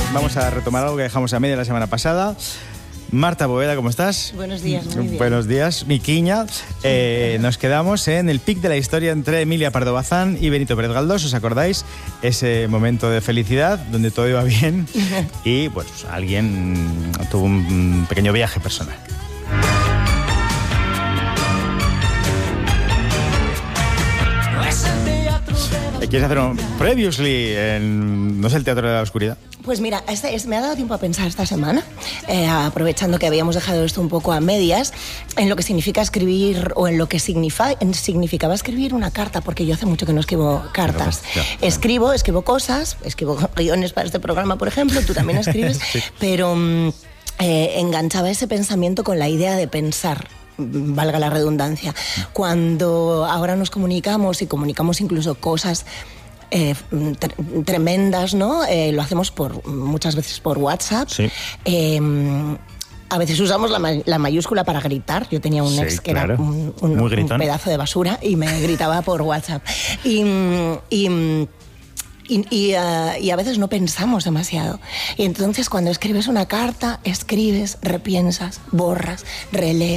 Vamos a retomar algo que dejamos a media la semana pasada. Marta Bóveda, ¿cómo estás? Buenos días, muy bien. Buenos días, Miquiña. Nos quedamos en el pic de la historia entre Emilia Pardo Bazán y Benito Pérez Galdós, ¿os acordáis? Ese momento de felicidad donde todo iba bien y pues alguien tuvo un pequeño viaje personal. ¿Quieres hacer un previously en, no sé, el Teatro de la Oscuridad? Pues mira, me ha dado tiempo a pensar esta semana, aprovechando que habíamos dejado esto un poco a medias, en lo que significa escribir o en lo que significaba escribir una carta, porque yo hace mucho que no escribo cartas. Escribo cosas, escribo guiones para este programa, por ejemplo, tú también escribes, sí. Pero enganchaba ese pensamiento con la idea de pensar. Valga la redundancia, cuando ahora nos comunicamos y comunicamos incluso cosas tremendas, ¿no? Lo hacemos muchas veces por WhatsApp. Sí. A veces usamos la mayúscula para gritar. Yo tenía un ex que era un pedazo de basura y me gritaba por WhatsApp. Y a veces no pensamos demasiado. Y entonces cuando escribes una carta, escribes, repiensas, borras, relees.